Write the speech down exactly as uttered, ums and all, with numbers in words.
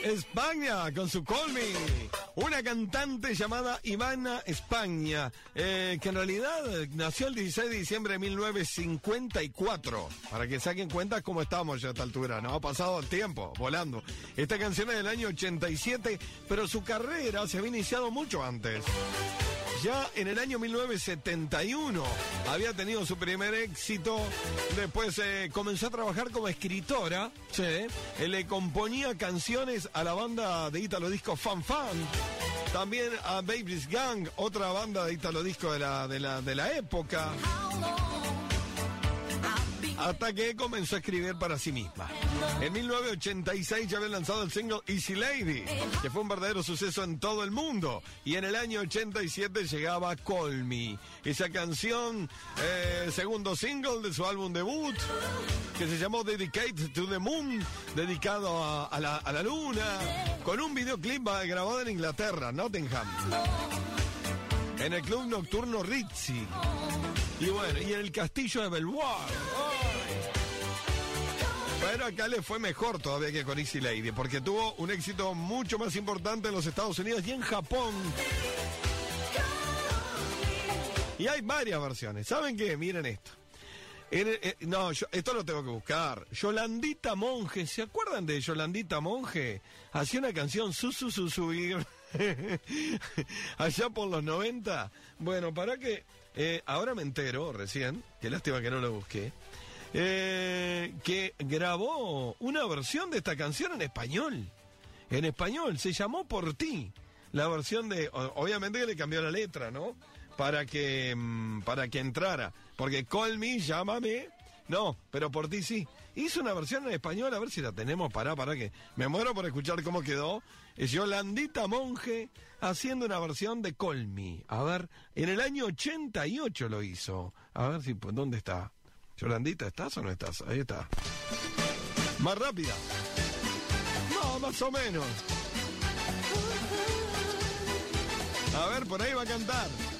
España con su Call Me. Una cantante llamada Ivana España, eh, que en realidad nació el dieciséis de diciembre de mil novecientos cincuenta y cuatro. Para que saquen cuenta cómo estamos ya a esta altura, ¿no? Ha pasado el tiempo, volando. Esta canción es del año ochenta y siete, pero su carrera se había iniciado mucho antes. Ya en el año mil novecientos setenta y uno había tenido su primer éxito. Después eh, comenzó a trabajar como escritora. Sí. Él le componía canciones a la banda de Italo Disco Fan Fan. También a Baby's Gang, otra banda de Italo Disco de la, de la, de la época. Hasta que comenzó a escribir para sí misma. En mil novecientos ochenta y seis ya había lanzado el single Easy Lady, que fue un verdadero suceso en todo el mundo. Y en el año ochenta y siete llegaba Call Me, esa canción, eh, segundo single de su álbum debut, que se llamó Dedicated to the Moon, dedicado a, a, la, a la luna, con un videoclip grabado en Inglaterra, Nottingham, en el club nocturno Ritzy. Y bueno, y en el castillo de Belvoir. Pero acá le fue mejor todavía que con Easy Lady, porque tuvo un éxito mucho más importante en los Estados Unidos y en Japón. Y hay varias versiones. ¿Saben qué? Miren esto. En el, eh, no, yo, esto lo tengo que buscar. Yolandita Monge, ¿se acuerdan de Yolandita Monge? Hacía una canción su su su subir allá por los noventa. Bueno, para que eh, ahora me entero recién, qué lástima que no lo busqué, eh, que grabó una versión de esta canción en español. En español, se llamó Por Ti. La versión de, obviamente que le cambió la letra, ¿no? Para que, para que entrara. Porque Call Me, llámame. No, pero Por Ti sí. Hizo una versión en español, a ver si la tenemos. Pará, pará, que me muero por escuchar cómo quedó. Es Yolandita Monge haciendo una versión de Call Me. A ver, en el año ochenta y ocho lo hizo. A ver si, pues, ¿dónde está? Yolandita, ¿estás o no estás? Ahí está. Más rápida. No, más o menos. A ver, por ahí va a cantar.